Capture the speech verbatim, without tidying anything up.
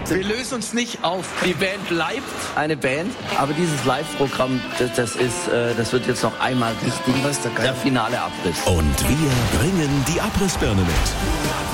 Wir lösen uns nicht auf. Die Band bleibt eine Band, aber dieses Live-Programm, das, das ist, äh, das wird jetzt noch einmal richtig. Was ist der, der finale Abriss. Und wir bringen die Abrissbirne mit.